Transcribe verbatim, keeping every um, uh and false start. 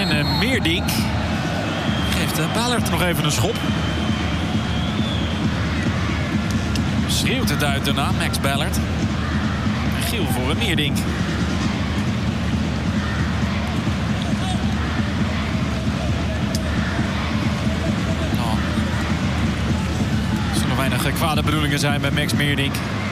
En uh, Meerdink geeft uh, Ballard nog even een schop. Schreeuwt het uit daarna, Max Ballard. En geel voor een Meerdink. Oh. Er zullen weinig kwade bedoelingen zijn bij Max Meerdink.